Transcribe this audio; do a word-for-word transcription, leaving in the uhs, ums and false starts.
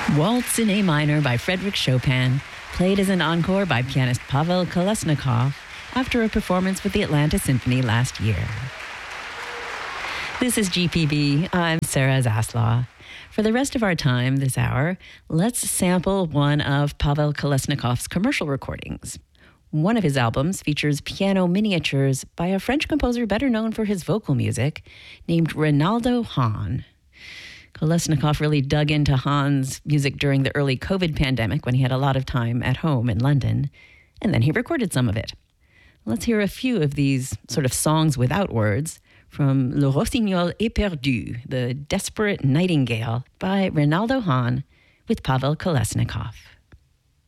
Waltz in A minor by Frédéric Chopin, played as an encore by pianist Pavel Kolesnikov after a performance with the Atlanta Symphony last year. This is G P B. I'm Sarah Zaslaw. For the rest of our time this hour, let's sample one of Pavel Kolesnikov's commercial recordings. One of his albums features piano miniatures by a French composer better known for his vocal music, named Reynaldo Hahn. Kolesnikov really dug into Hahn's music during the early COVID pandemic when he had a lot of time at home in London, and then he recorded some of it. Let's hear a few of these sort of songs without words from Le Rossignol éperdu, The Desperate Nightingale by Reynaldo Hahn with Pavel Kolesnikov.